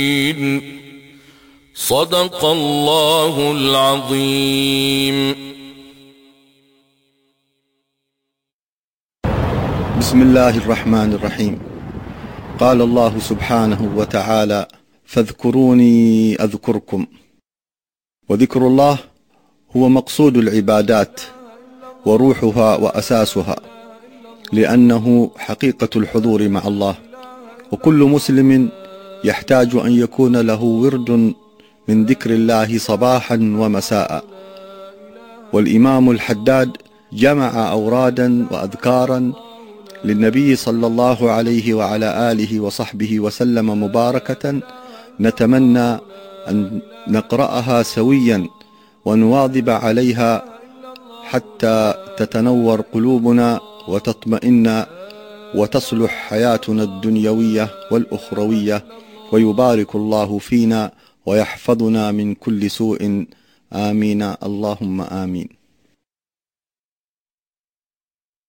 صدق الله العظيم. بسم الله الرحمن الرحيم. قال الله سبحانه وتعالى: فاذكروني أذكركم. وذكر الله هو مقصود العبادات وروحها وأساسها، لأنه حقيقة الحضور مع الله، وكل مسلم يحتاج أن يكون له ورد من ذكر الله صباحا ومساء. والإمام الحداد جمع أورادا وأذكارا للنبي صلى الله عليه وعلى آله وصحبه وسلم مباركة، نتمنى أن نقرأها سويا ونواظب عليها حتى تتنور قلوبنا وتطمئن وتصلح حياتنا الدنيوية والأخروية، ويبارك الله فينا ويحفظنا من كل سوء. آمين اللهم آمين.